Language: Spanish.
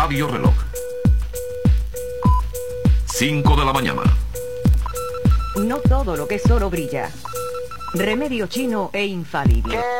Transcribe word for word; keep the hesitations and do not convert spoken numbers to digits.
Radio Reloj. cinco de la mañana. No todo lo que es oro brilla. Remedio chino e infalible.